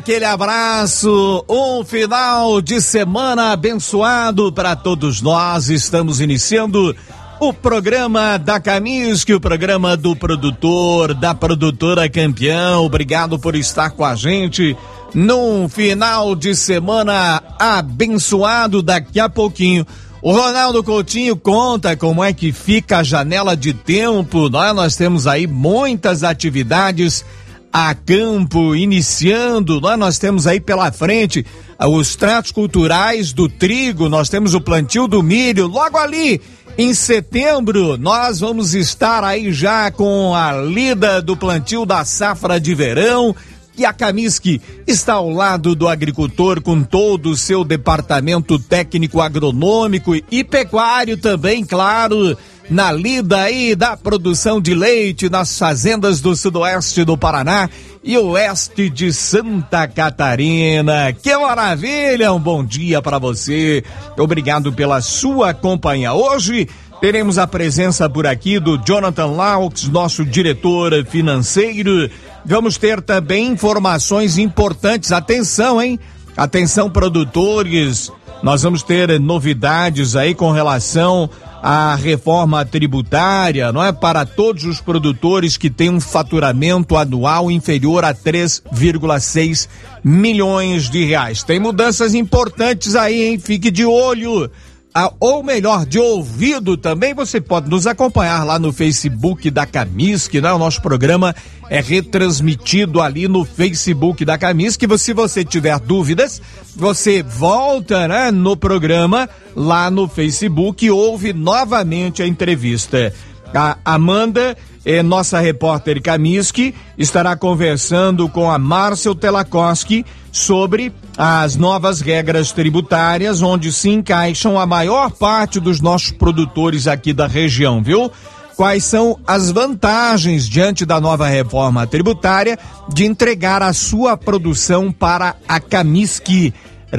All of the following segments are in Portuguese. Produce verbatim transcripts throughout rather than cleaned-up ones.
Aquele abraço, um final de semana abençoado para todos nós. Estamos iniciando o programa da Camisque, o programa do produtor, da produtora campeão. Obrigado por estar com a gente num final de semana abençoado. Daqui a pouquinho o Ronaldo Coutinho conta como é que fica a janela de tempo. Nós, nós temos aí muitas atividades a campo iniciando, nós, nós temos aí pela frente os tratos culturais do trigo, nós temos o plantio do milho, logo ali em setembro nós vamos estar aí já com a lida do plantio da safra de verão. E a Camisque está ao lado do agricultor com todo o seu departamento técnico agronômico e pecuário também, claro, na lida aí da produção de leite nas fazendas do sudoeste do Paraná e oeste de Santa Catarina. Que maravilha! Um bom dia para você. Obrigado pela sua companhia. Hoje teremos a presença por aqui do Jonathan Laux, nosso diretor financeiro. Vamos ter também informações importantes. Atenção, hein? Atenção, produtores. Nós vamos ter novidades aí com relação à reforma tributária, não é? Para todos os produtores que têm um faturamento anual inferior a três vírgula seis milhões de reais. Tem mudanças importantes aí, hein? Fique de olho. Ah, ou melhor, de ouvido também. Você pode nos acompanhar lá no Facebook da Camisque, né? O nosso programa é retransmitido ali no Facebook da Camisque. Se você tiver dúvidas, você volta, né, no programa lá no Facebook e ouve novamente a entrevista. A Amanda, é nossa repórter Camisque, estará conversando com a Márcia Telakoski sobre as novas regras tributárias, onde se encaixam a maior parte dos nossos produtores aqui da região, viu? Quais são as vantagens diante da nova reforma tributária de entregar a sua produção para a Camisque?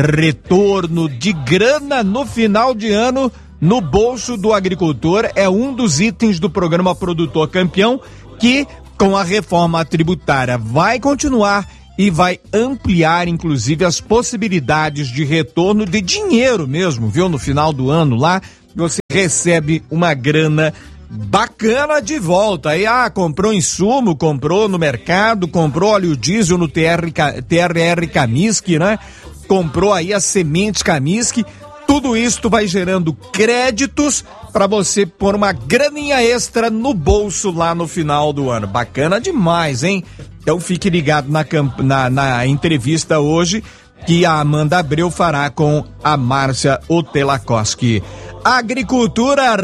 Retorno de grana no final de ano no bolso do agricultor é um dos itens do programa Produtor Campeão, que com a reforma tributária vai continuar e vai ampliar, inclusive, as possibilidades de retorno de dinheiro mesmo, viu? No final do ano lá, você recebe uma grana bacana de volta. Aí, ah, comprou insumo, comprou no mercado, comprou óleo diesel no T R, T R R Camisque, né? Comprou aí as sementes Camisque. Tudo isso vai gerando créditos para você pôr uma graninha extra no bolso lá no final do ano. Bacana demais, hein? Então fique ligado na, na, na entrevista hoje que a Amanda Abreu fará com a Márcia Telakoski. Agricultura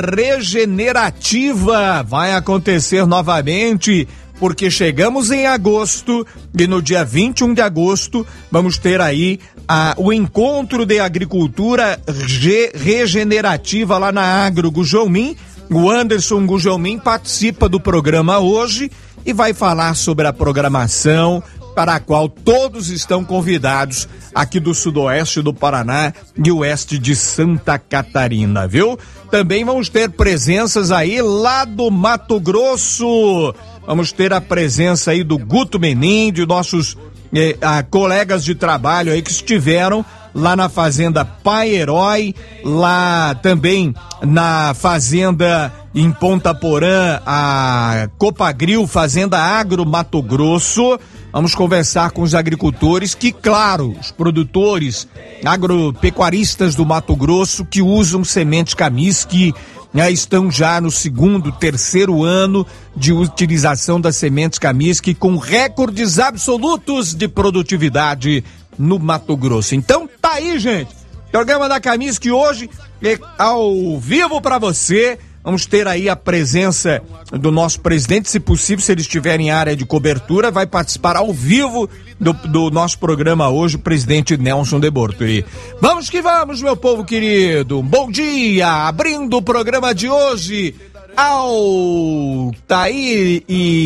regenerativa vai acontecer novamente, porque chegamos em agosto e no dia vinte e um de agosto vamos ter aí a, o encontro de agricultura re, regenerativa lá na Agro Gujelmin. O Anderson Gujelmin participa do programa hoje e vai falar sobre a programação para a qual todos estão convidados aqui do sudoeste do Paraná e oeste de Santa Catarina, viu? Também vamos ter presenças aí lá do Mato Grosso. Vamos ter a presença aí do Guto Menin, de nossos eh, ah, colegas de trabalho aí que estiveram lá na fazenda Pai Herói, lá também na fazenda em Ponta Porã, a Copagril, Fazenda Agro Mato Grosso. Vamos conversar com os agricultores que, claro, os produtores agropecuaristas do Mato Grosso que usam semente Camisque, né, estão já no segundo, terceiro ano de utilização das sementes Camisque com recordes absolutos de produtividade no Mato Grosso. Então tá aí, gente. Programa da Camisque hoje é ao vivo para você. Vamos ter aí a presença do nosso presidente, se possível, se ele estiver em área de cobertura, vai participar ao vivo do, do nosso programa hoje, o presidente Nelson de Bortoli. Vamos que vamos, meu povo querido. Bom dia, abrindo o programa de hoje, Altair e